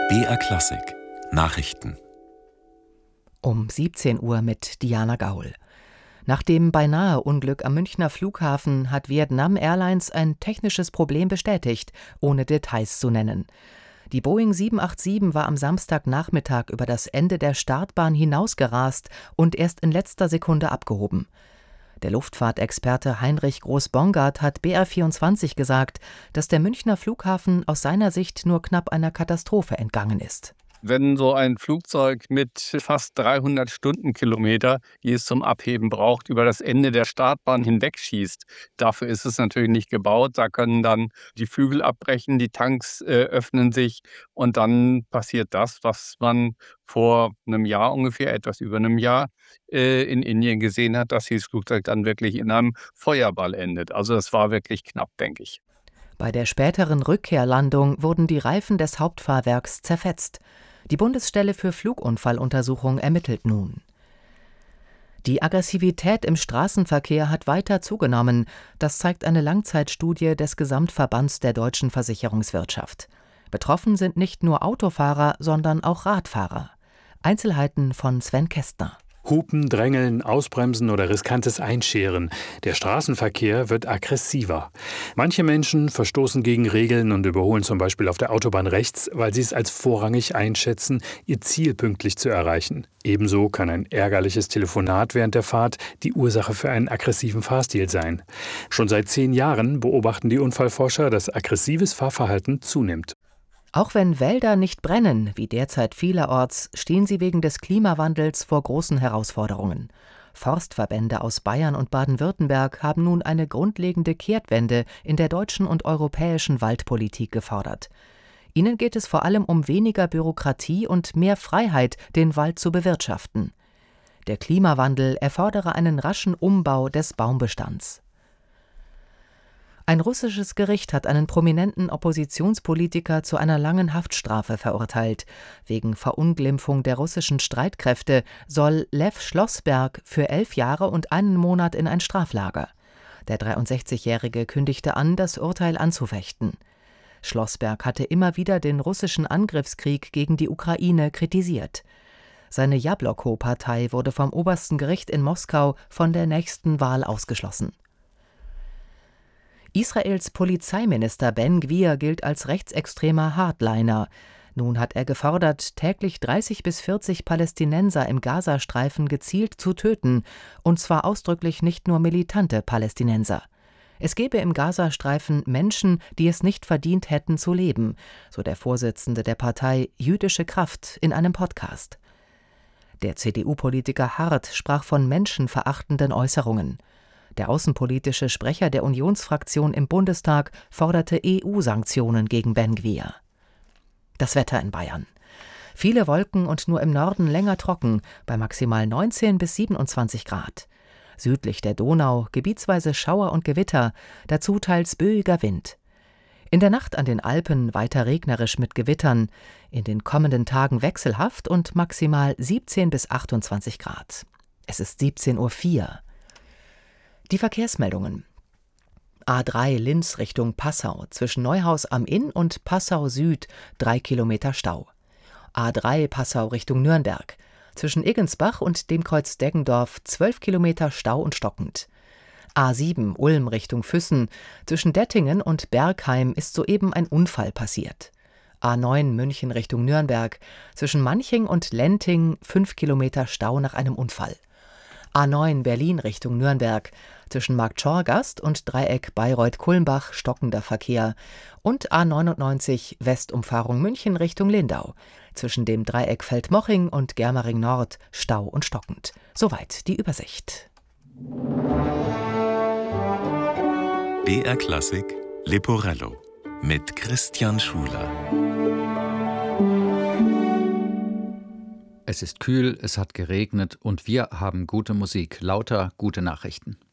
BR Klassik Nachrichten Um 17 Uhr mit Diana Gaul. Nach dem Beinahe-Unglück am Münchner Flughafen hat Vietnam Airlines ein technisches Problem bestätigt, ohne Details zu nennen. Die Boeing 787 war am Samstagnachmittag über das Ende der Startbahn hinausgerast und erst in letzter Sekunde abgehoben. Der Luftfahrtexperte Heinrich Groß-Bongard hat BR24 gesagt, dass der Münchner Flughafen aus seiner Sicht nur knapp einer Katastrophe entgangen ist. Wenn so ein Flugzeug mit fast 300 Stundenkilometer, die es zum Abheben braucht, über das Ende der Startbahn hinwegschießt, dafür ist es natürlich nicht gebaut. Da können dann die Flügel abbrechen, die Tanks öffnen sich und dann passiert das, was man vor einem Jahr ungefähr, etwas über einem Jahr, in Indien gesehen hat, dass dieses Flugzeug dann wirklich in einem Feuerball endet. Also das war wirklich knapp, denke ich. Bei der späteren Rückkehrlandung wurden die Reifen des Hauptfahrwerks zerfetzt. Die Bundesstelle für Flugunfalluntersuchung ermittelt nun. Die Aggressivität im Straßenverkehr hat weiter zugenommen. Das zeigt eine Langzeitstudie des Gesamtverbands der deutschen Versicherungswirtschaft. Betroffen sind nicht nur Autofahrer, sondern auch Radfahrer. Einzelheiten von Sven Kästner. Hupen, Drängeln, Ausbremsen oder riskantes Einscheren. Der Straßenverkehr wird aggressiver. Manche Menschen verstoßen gegen Regeln und überholen zum Beispiel auf der Autobahn rechts, weil sie es als vorrangig einschätzen, ihr Ziel pünktlich zu erreichen. Ebenso kann ein ärgerliches Telefonat während der Fahrt die Ursache für einen aggressiven Fahrstil sein. Schon seit 10 Jahren beobachten die Unfallforscher, dass aggressives Fahrverhalten zunimmt. Auch wenn Wälder nicht brennen, wie derzeit vielerorts, stehen sie wegen des Klimawandels vor großen Herausforderungen. Forstverbände aus Bayern und Baden-Württemberg haben nun eine grundlegende Kehrtwende in der deutschen und europäischen Waldpolitik gefordert. Ihnen geht es vor allem um weniger Bürokratie und mehr Freiheit, den Wald zu bewirtschaften. Der Klimawandel erfordere einen raschen Umbau des Baumbestands. Ein russisches Gericht hat einen prominenten Oppositionspolitiker zu einer langen Haftstrafe verurteilt. Wegen Verunglimpfung der russischen Streitkräfte soll Lew Schlossberg für 11 Jahre und 1 Monat in ein Straflager. Der 63-Jährige kündigte an, das Urteil anzufechten. Schlossberg hatte immer wieder den russischen Angriffskrieg gegen die Ukraine kritisiert. Seine Jabloko-Partei wurde vom obersten Gericht in Moskau von der nächsten Wahl ausgeschlossen. Israels Polizeiminister Ben Gvir gilt als rechtsextremer Hardliner. Nun hat er gefordert, täglich 30 bis 40 Palästinenser im Gazastreifen gezielt zu töten, und zwar ausdrücklich nicht nur militante Palästinenser. Es gebe im Gazastreifen Menschen, die es nicht verdient hätten zu leben, so der Vorsitzende der Partei Jüdische Kraft in einem Podcast. Der CDU-Politiker Hart sprach von menschenverachtenden Äußerungen. Der außenpolitische Sprecher der Unionsfraktion im Bundestag forderte EU-Sanktionen gegen Ben Gvir. Das Wetter in Bayern. Viele Wolken und nur im Norden länger trocken, bei maximal 19 bis 27 Grad. Südlich der Donau gebietsweise Schauer und Gewitter, dazu teils böiger Wind. In der Nacht an den Alpen weiter regnerisch mit Gewittern, in den kommenden Tagen wechselhaft und maximal 17 bis 28 Grad. Es ist 17:04 Uhr. Die Verkehrsmeldungen. A3 Linz Richtung Passau, zwischen Neuhaus am Inn und Passau Süd 3 Kilometer Stau. A3 Passau Richtung Nürnberg, zwischen Iggensbach und dem Kreuz Deggendorf 12 Kilometer Stau und stockend. A7 Ulm Richtung Füssen, zwischen Dettingen und Bergheim ist soeben ein Unfall passiert. A9 München Richtung Nürnberg, zwischen Manching und Lenting 5 Kilometer Stau nach einem Unfall. A9 Berlin Richtung Nürnberg, zwischen Marktschorgast und Dreieck Bayreuth-Kulmbach stockender Verkehr und A99 Westumfahrung München Richtung Lindau, zwischen dem Dreieck Feldmoching und Germering Nord Stau und stockend. Soweit die Übersicht. BR Klassik Leporello mit Christian Schuler. Es ist kühl, es hat geregnet und wir haben gute Musik, lauter gute Nachrichten.